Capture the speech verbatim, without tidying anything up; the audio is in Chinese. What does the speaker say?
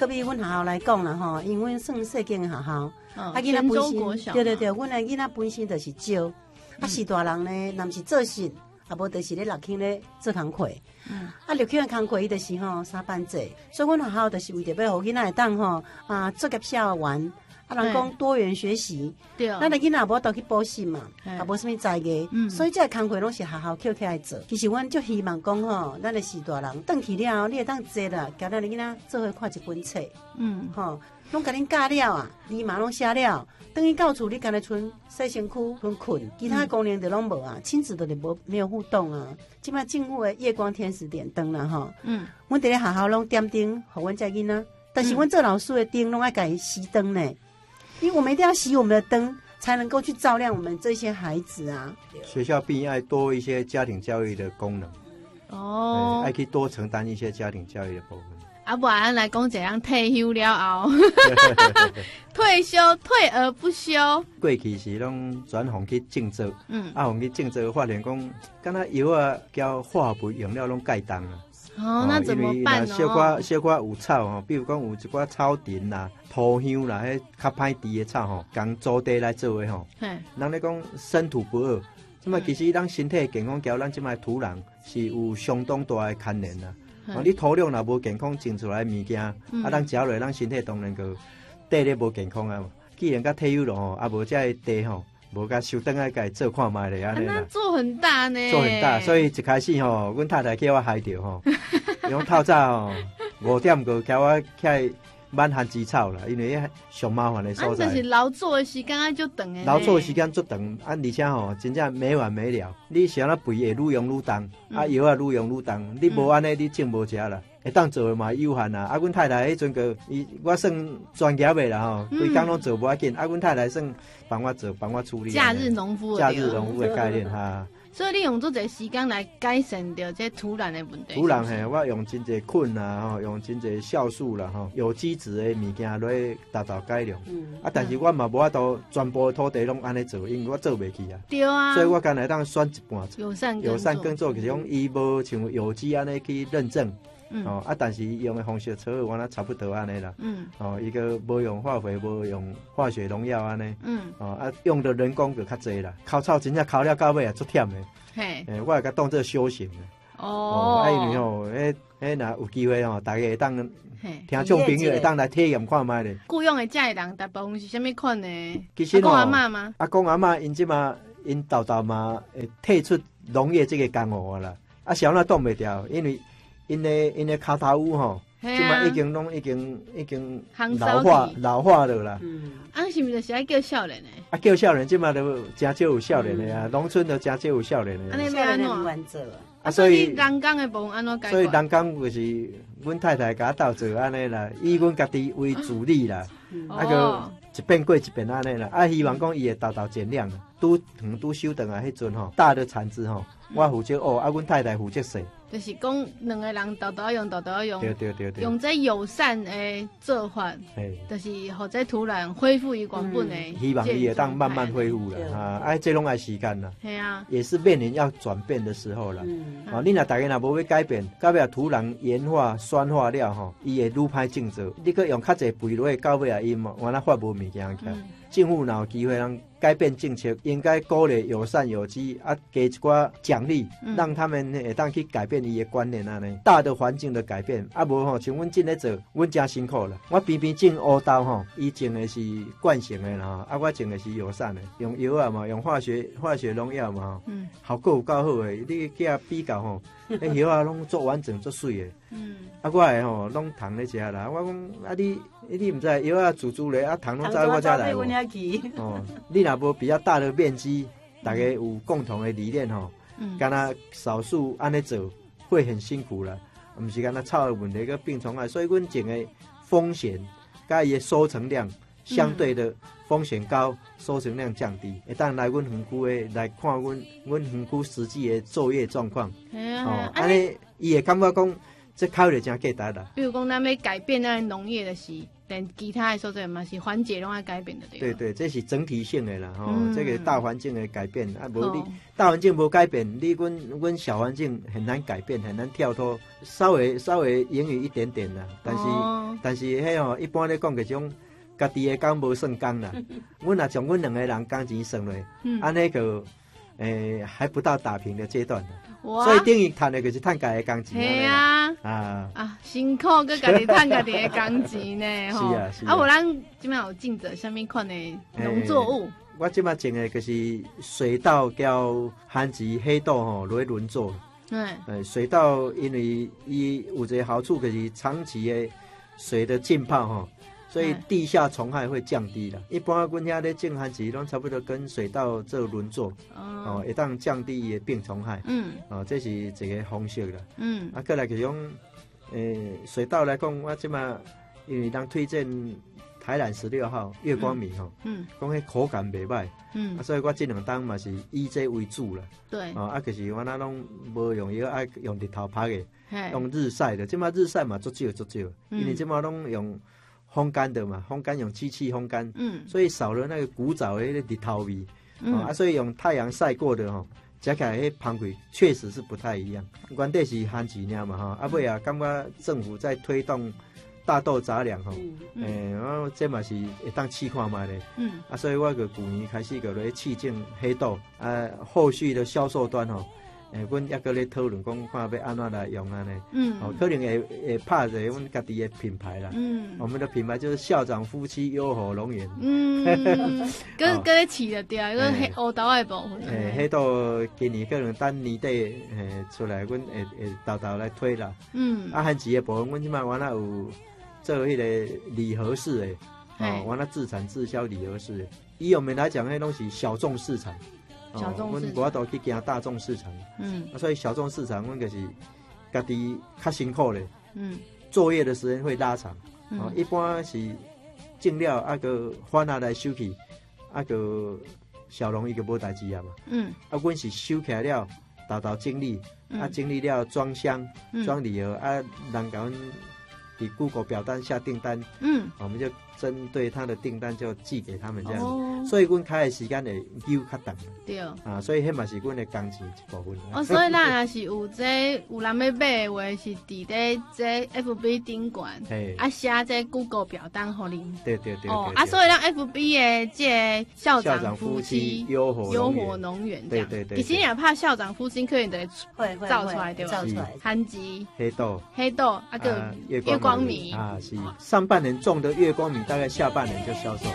可比阮学校来讲啦吼，因为阮算细间的学校， 啊， 囡仔本身，对对对， 对， 阮的囡仔本身就是少，啊，是大人呢，若毋是做事，啊，无就是咧六轻咧做工课，嗯，啊，六轻的工课伊就是吼三班制，所以阮学校就是为着要互囡仔会当吼啊，作业写完。啊，人讲多元学习， 对， 咱的囡仔无法度去补习嘛，也无什么才艺，嗯、所以这个工课拢是学校捡起来做。其实阮就希望讲吼，咱的是大人转去了，你会当坐啦，交咱的囡仔做伙看一本册，嗯，吼，拢甲恁教了啊，字嘛拢写了，等于到厝你干那剩洗身躯、困困，其他功能就拢无啊，亲子都是无没有互动啊。即摆政府的夜光天使点灯啦，吼，嗯，阮伫咧学校拢点灯，互阮遮囡仔，但是阮做老师的灯拢爱家己熄灯呢。因为我们一定要熄我们的灯，才能够去照亮我们这些孩子啊。 学校必要多一些家庭教育的功能，哦，还可以多承担一些家庭教育的部分。 啊，不然来讲，这样退休了后，退休退而不休。 过去是拢转行去种植，嗯，啊，行去种植发现讲，敢若药啊，交化肥用了拢盖重啊。 哦，那怎么办呢？ 小可小可有草吼，比如讲有一寡草田啦、土香啦，迄较歹治的草吼，共租地来做的吼。人咧讲生土不二，即嘛其实咱身体健康交咱即卖土壤是有相当大的牵连啦。哦，你土壤若无健康种出来的物件，啊，咱食落咱身体当然个地咧无健康啊。既然甲退休了吼，啊无这个地吼。无甲收灯来家做看卖咧安尼啦， 做很大呢， 做很大，所以一开始吼，阮太太叫我害着吼，用透早吼五点过叫我起挽番薯草啦，因为上麻烦的所在。 啊，就是劳作的时间啊，就长诶。 劳作的时间足长，啊，而且吼，真正没完没了。你想那肥会愈用愈重，啊，药啊愈用愈重，你无安尼，你种无食啦。会当做的嘛有限啊！啊，阮太太迄阵个，伊我算专业的啦吼，规工拢做无要紧。啊，阮太太算帮我做，帮我处理。 假日农夫， 假日农夫的概念哈。 所以你用做这时间来改善掉这土壤的问题。 土壤嘿，我用真侪菌啦吼，用真侪酵素啦吼，有机质的物件来达到改良。嗯。啊，但是我嘛无法度全部土地拢安尼做，因为我做袂起啊。 对啊。 所以我干来当选一半。 友善友善耕作，就是讲伊无像有机安尼去认证。嗯、哦啊，但是用的方式撮合，我那差不多安尼啦。嗯。哦，一个无用化肥，无用化学农药安尼。嗯。哦啊，用的人工就较济啦。烤草真正烤了到尾也足忝的。嘿。诶，我会甲当做修行的。哦。哦，啊，因为吼，迄迄若有机会吼，大家会当听众朋友会当来体验看卖咧。 雇佣的遮个人大部分是啥物款呢？ 其实阿公阿嬷吗？ 阿公阿嬷因即嘛，因豆豆嘛会退出农业这个工务啦。啊，小那挡袂掉，因为。因的因的骹头乌吼，即嘛已经拢已经已经老化老化了啦。嗯， 啊是毋是就是爱叫少年的？ 啊叫少年，即嘛都真少有少年的啊，农村都真少有少年的。 安尼要安怎？ 啊，所以人工的部分安怎解决？ 所以人工就是阮太太甲斗做安尼啦，以阮家己为主力啦，啊个一遍过一遍安尼啦。啊，希望讲伊会豆豆减量，拄长拄收等啊，迄阵吼大的产值吼，我负责哦，啊阮太太负责洗。 就是讲两个人豆豆用豆豆用， 对对对对， 用这友善的做法，就是让这土壤恢复伊原本的。 希望伊会当慢慢恢复了啊！哎，这拢爱时间啦， 系啊， 也是面临要转变的时候了。啊，你若大家若无要改变，到尾土壤盐化酸化了吼，伊会愈歹种植。你搁用较济肥落去，到尾啊，伊嘛完了发无物件起来。政府若有机会让改变政策，应该鼓励友善有机啊，给一寡奖励，嗯、让他们会当去改变伊的观念啊呢。大的环境的改变啊，无吼，像阮种咧做，阮真辛苦啦。我偏偏种乌豆吼，伊种的是惯性的啦，啊，我种的是友善的，用药啊嘛，用化学化学农药嘛，嗯，效果有够好的。你去啊比较吼，迄药啊拢做完整做水的，嗯，啊我的吼拢糖咧食啦。我讲啊你。你唔知药啊，煮煮咧啊，糖拢在我遮来。哦，你若无比较大的面积，大家有共同的理念吼，敢若少数安尼做会很辛苦啦，唔是敢若草的问题个病虫害，所以阮种的风险，甲伊的收成量相对的风险高，收成量降低。会当来阮园区的来看阮阮园区实际的作业状况，哦，安尼伊会感觉讲。这考虑真简单啦。 比如讲，咱要改变咱农业的是，连其他的所在嘛是环节拢要改变的对。 对对，这是整体性的啦，吼、嗯，这个大环境的改变啊，无你大环境无改变，你阮阮小环境很难改变，很难跳脱，稍微稍微盈余一点点啦，但是但是迄哦，一般咧讲个种家己的工无算工啦。阮若从阮两个人工钱算落，安尼个诶还不到打平的阶段。所以等于赚的就是赚家己的工钱。 系啊，啊啊辛苦，佮家己赚家己的工钱呢，吼。是啊是啊。啊，无咱即摆有种植什么款的农作物？ 我即摆种的就是水稻、交番薯、黑豆吼，落去轮作。嗯。水稻因为伊有一个好处，就是长期的水的浸泡吼。所以地下虫害会降低了。一般阮遐咧种番薯，拢差不多跟水稻做轮作，哦，会当降低伊的病虫害。嗯，哦，这是一个方式啦。嗯，啊，过来就是讲，诶，水稻来讲，我即马因为人推荐台南十六号月光米吼，嗯，讲迄口感袂歹，嗯，啊，所以我这两当嘛是以这为主啦。对，哦，啊，可是我那拢无用药，爱用日头拍的，用日晒的。即马日晒嘛足少足少，因为即马拢用。烘干的嘛，烘干用机器烘干，嗯，所以少了那个古早的日头味，嗯、啊，所以用太阳晒过的吼，吃起来迄香味确实是不太一样。原底是番薯尔嘛，哈，啊尾啊，感觉政府在推动大豆杂粮吼，诶，我这嘛是会当试看卖咧，嗯，啊，所以我个旧年开始个咧试种黑豆，啊，后续的销售端吼。诶，阮抑个咧讨论讲，看要安怎来用安尼，嗯，哦，可能会会拍一个阮家己的品牌啦，嗯，我们的品牌就是校长夫妻优和农园，嗯， 跟跟咧饲着对，个黑黑豆的部分， 诶，黑豆今年可能等年底诶出来，阮会会豆豆来推啦，嗯，啊，番薯的部分，阮即摆原来有做迄个礼盒式的，哦，原来自产自销礼盒式的，以我们来讲，迄拢是小众市场。 小众市场， 阮无法度去行大众市场，嗯，啊，所以小众市场，阮就是家己较辛苦咧，嗯，作业的时间会拉长，嗯、哦，一般是种了啊个翻下来收起，啊个小农伊个无代志啊嘛，嗯，啊，阮是收起来了，豆豆整理，嗯、啊整理了装箱，装礼盒，啊，人甲阮伫 Google 表单下订单，嗯，我们就针对他的订单就寄给他们这样子，哦、所以阮开的时间会久较长。对，啊，所以迄嘛是阮的工钱一部分。 哦，所以咱若是有这有人要买的话，是伫咧这 F B 顶管，啊写这 Google 表单互恁。 对对对。 哦，啊，所以咱 F B 的这校长夫妻优活优活农园，对对对。其实也怕校长夫妻可以得会造出来对吧？ 造出来。 番薯、 黑豆、 黑豆啊个月光米啊是。上半年种的月光米，大概下半年就销售。